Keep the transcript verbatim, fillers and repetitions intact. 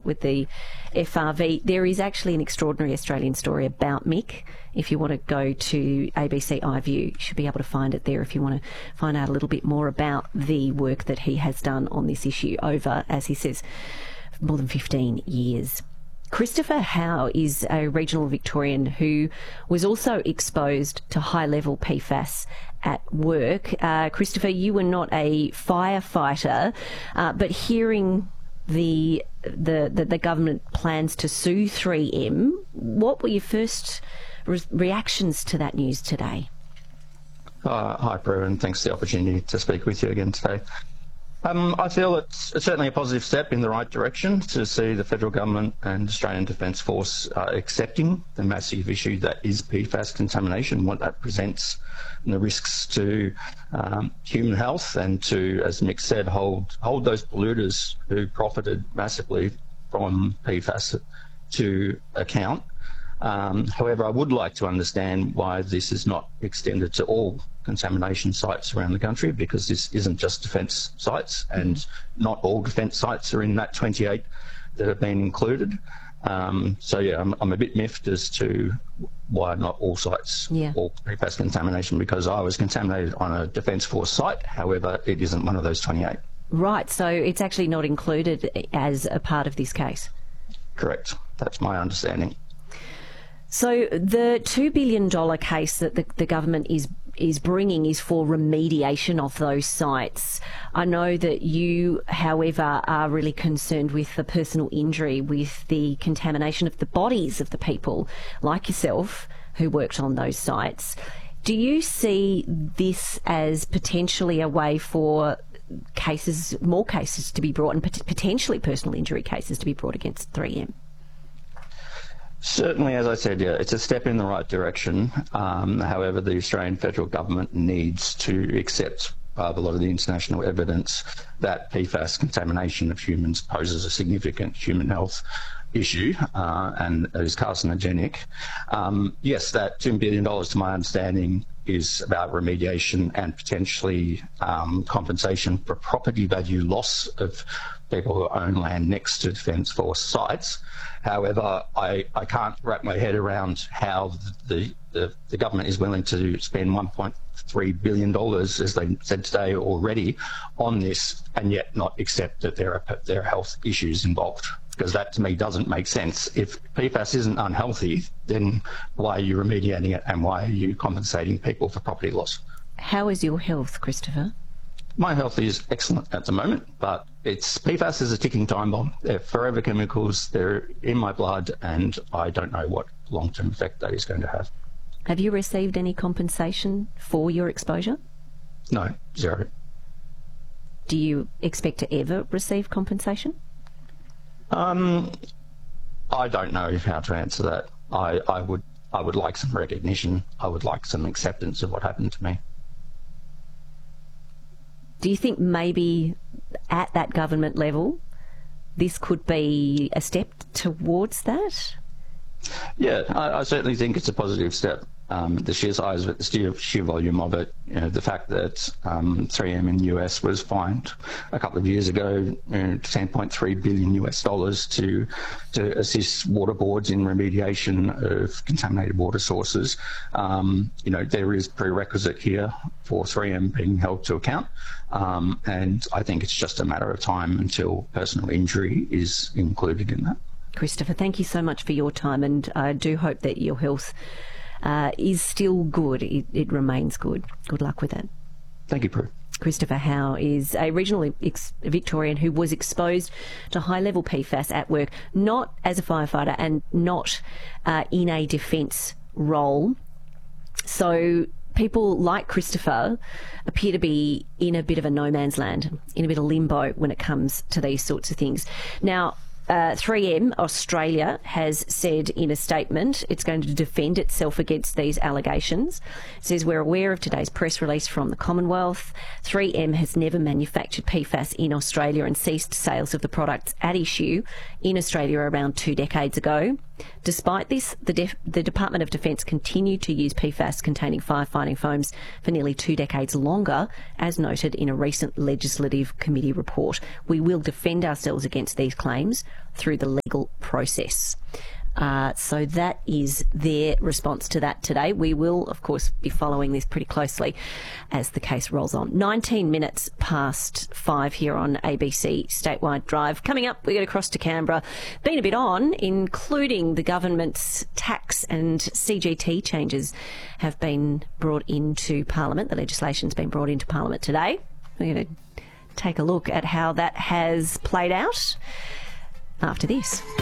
with the F R V. There is actually an extraordinary Australian story about Mick. If you want to go to A B C iView, you should be able to find it there if you want to find out a little bit more about the work that he has done on this issue over, as he says, more than fifteen years. Christopher Howe is a regional Victorian who was also exposed to high-level P FAS at work. Uh, Christopher, you were not a firefighter, uh, but hearing the, the the the government plans to sue three M, what were your first re- reactions to that news today? Uh, hi, Prue, and thanks for the opportunity to speak with you again today. Um, I feel it's, it's certainly a positive step in the right direction to see the federal government and Australian Defence Force uh, accepting the massive issue that is P FAS contamination, what that presents, and the risks to um, human health, and to, as Mick said, hold hold those polluters who profited massively from P FAS to account. Um, however, I would like to understand why this is not extended to all contamination sites around the country, because this isn't just defence sites, and not all defence sites are in that twenty-eight that have been included. Um, so yeah, I'm, I'm a bit miffed as to why not all sites, yeah. all P FAS contamination, because I was contaminated on a Defence Force site, however, it isn't one of those twenty-eight. Right, so it's actually not included as a part of this case? Correct, that's my understanding. So the two billion dollars case that the, the government is is bringing is for remediation of those sites. I know that you, however, are really concerned with the personal injury, with the contamination of the bodies of the people like yourself who worked on those sites. Do you see this as potentially a way for cases, more cases to be brought, and pot- potentially personal injury cases to be brought against three M? Certainly, as I said, yeah, it's a step in the right direction. Um, however, the Australian federal government needs to accept uh, a lot of the international evidence that P FAS contamination of humans poses a significant human health issue uh, and is carcinogenic. Um, yes, that two billion dollars, to my understanding, is about remediation and potentially um, compensation for property value loss of people who own land next to Defence Force sites. However, I, I can't wrap my head around how the, the, the government is willing to spend one point three billion dollars, as they said today already, on this, and yet not accept that there are, there are health issues involved. Because that, to me, doesn't make sense. If P FAS isn't unhealthy, then why are you remediating it, and why are you compensating people for property loss? How is your health, Christopher? My health is excellent at the moment, but it's P FAS is a ticking time bomb. They're forever chemicals. They're in my blood, and I don't know what long-term effect that is going to have. Have you received any compensation for your exposure? No, zero. Do you expect to ever receive compensation? Um, I don't know how to answer that. I, I would I would like some recognition. I would like some acceptance of what happened to me. Do you think maybe at that government level this could be a step towards that? Yeah, I, I certainly think it's a positive step. Um, the sheer size of it, the sheer, sheer volume of it, you know, the fact that um, three M in the U S was fined a couple of years ago, you know, ten point three billion U S dollars to to assist water boards in remediation of contaminated water sources. Um, you know, there is prerequisite here for three M being held to account, um, and I think it's just a matter of time until personal injury is included in that. Christopher, thank you so much for your time, and I do hope that your health Uh, is still good. It, it remains good. Good luck with it. Thank you, Prue. Christopher Howe is a regional ex- Victorian who was exposed to high-level P FAS at work, not as a firefighter and not uh, in a defence role. So people like Christopher appear to be in a bit of a no man's land, in a bit of limbo when it comes to these sorts of things. Now, Uh, three M Australia has said in a statement it's going to defend itself against these allegations. It says, we're aware of today's press release from the Commonwealth. three M has never manufactured P FAS in Australia and ceased sales of the products at issue in Australia around two decades ago. Despite this, the, Def- the Department of Defence continued to use P FAS-containing firefighting foams for nearly two decades longer, as noted in a recent Legislative Committee report. We will defend ourselves against these claims through the legal process. Uh, so that is their response to that today. We will, of course, be following this pretty closely as the case rolls on. nineteen minutes past five here on A B C Statewide Drive. Coming up, we get across to Canberra. Been a bit on, including the government's tax and C G T changes have been brought into Parliament. The legislation's been brought into Parliament today. We're going to take a look at how that has played out after this.